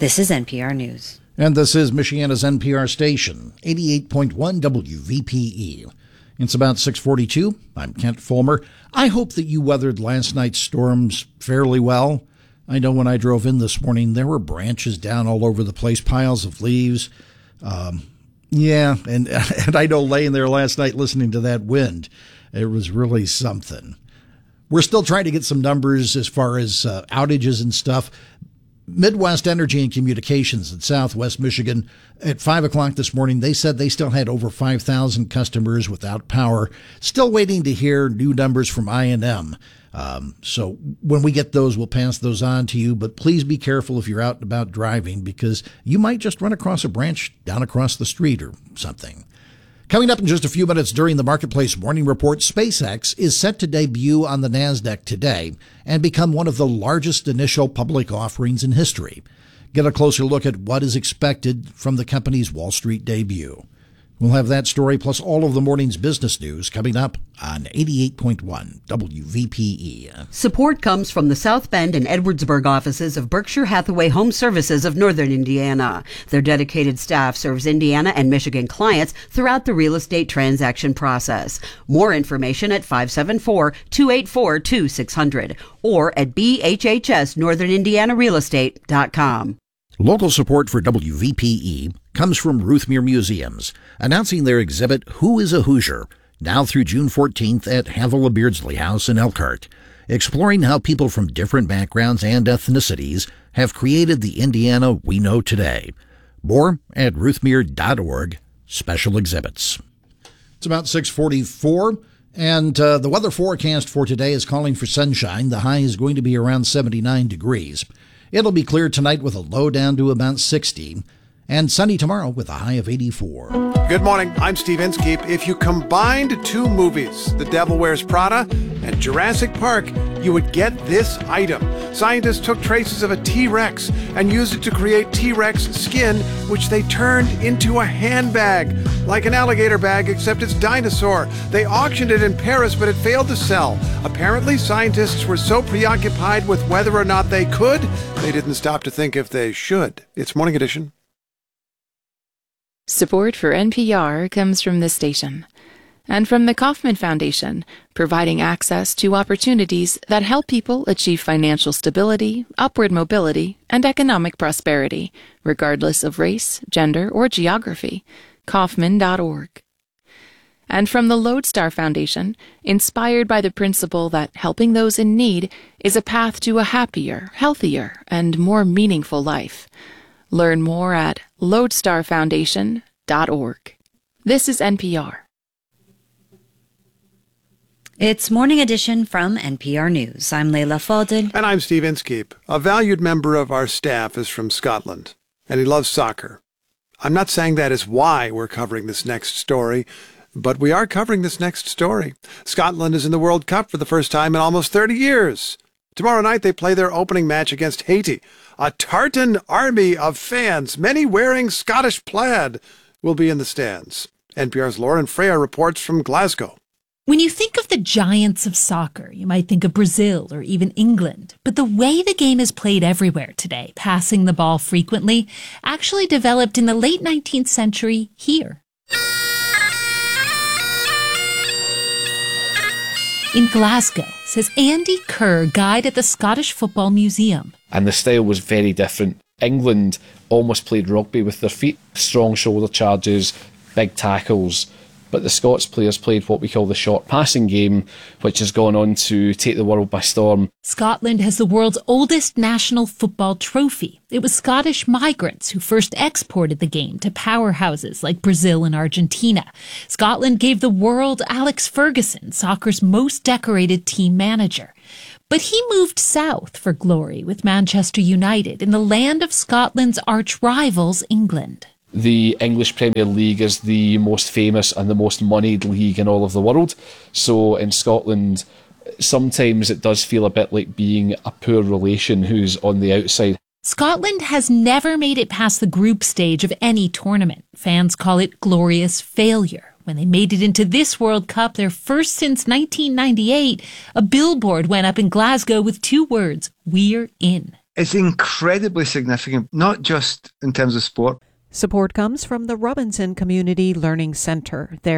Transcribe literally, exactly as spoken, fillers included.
This is N P R News. And this is Michiana's N P R station, eighty-eight point one W V P E. It's about six forty-two. I'm Kent Fulmer. I hope that you weathered last night's storms fairly well. I know when I drove in this morning, there were branches down all over the place, piles of leaves. Um, yeah, and, and I know laying there last night listening to that wind, it was really something. We're still trying to get some numbers as far as uh, outages and stuff. Midwest Energy and Communications in Southwest Michigan, at five o'clock this morning, they said they still had over five thousand customers without power. Still waiting to hear new numbers from I and M. Um, so when we get those, we'll pass those on to you. But please be careful if you're out and about driving, because you might just run across a branch down across the street or something. Coming up in just a few minutes during the Marketplace Morning Report, SpaceX is set to debut on the NASDAQ today and become one of the largest initial public offerings in history. Get a closer look at what is expected from the company's Wall Street debut. We'll have that story plus all of the morning's business news coming up on eighty-eight point one W V P E. Support comes from the South Bend and Edwardsburg offices of Berkshire Hathaway Home Services of Northern Indiana. Their dedicated staff serves Indiana and Michigan clients throughout the real estate transaction process. More information at five seven four, two eight four, two six zero zero or at b h h s northern indiana real estate dot com. Local support for W V P E comes from Ruthmere Museums, announcing their exhibit Who is a Hoosier, now through June fourteenth at Havilah Beardsley House in Elkhart, exploring how people from different backgrounds and ethnicities have created the Indiana we know today. More at ruthmere dot org, special exhibits. It's about six forty-four, and uh, the weather forecast for today is calling for sunshine. The high is going to be around seventy-nine degrees. It'll be clear tonight with a low down to about sixty, and sunny tomorrow with a high of eighty-four. Good morning, I'm Steve Inskeep. If you combined two movies, The Devil Wears Prada and Jurassic Park, you would get this item. Scientists took traces of a T-Rex and used it to create T-Rex skin, which they turned into a handbag, like an alligator bag, except it's dinosaur. They auctioned it in Paris, but it failed to sell. Apparently, scientists were so preoccupied with whether or not they could, they didn't stop to think if they should. It's Morning Edition. Support for N P R comes from this station and from the Kauffman Foundation, providing access to opportunities that help people achieve financial stability, upward mobility, and economic prosperity, regardless of race, gender, or geography. Kauffman dot org. And from the Lodestar Foundation, inspired by the principle that helping those in need is a path to a happier, healthier, and more meaningful life. Learn more at lodestar foundation dot org. This is N P R. It's Morning Edition from N P R News. I'm Leila Fadel. And I'm Steve Inskeep. A valued member of our staff is from Scotland, and he loves soccer. I'm not saying that is why we're covering this next story, but we are covering this next story. Scotland is in the World Cup for the first time in almost thirty years. Tomorrow night they play their opening match against Haiti. A tartan army of fans, many wearing Scottish plaid, will be in the stands. N P R's Lauren Freya reports from Glasgow. When you think of the giants of soccer, you might think of Brazil or even England. But the way the game is played everywhere today, passing the ball frequently, actually developed in the late nineteenth century here. In Glasgow, says Andy Kerr, guide at the Scottish Football Museum. And the style was very different. England almost played rugby with their feet, strong shoulder charges, big tackles. But the Scots players played what we call the short passing game, which has gone on to take the world by storm. Scotland has the world's oldest national football trophy. It was Scottish migrants who first exported the game to powerhouses like Brazil and Argentina. Scotland gave the world Alex Ferguson, soccer's most decorated team manager. But he moved south for glory with Manchester United in the land of Scotland's arch rivals, England. The English Premier League is the most famous and the most moneyed league in all of the world. So in Scotland, sometimes it does feel a bit like being a poor relation who's on the outside. Scotland has never made it past the group stage of any tournament. Fans call it glorious failure. When they made it into this World Cup, their first since nineteen ninety-eight, a billboard went up in Glasgow with two words, "We're in." It's incredibly significant, not just in terms of sport. Support comes from the Robinson Community Learning Center. Their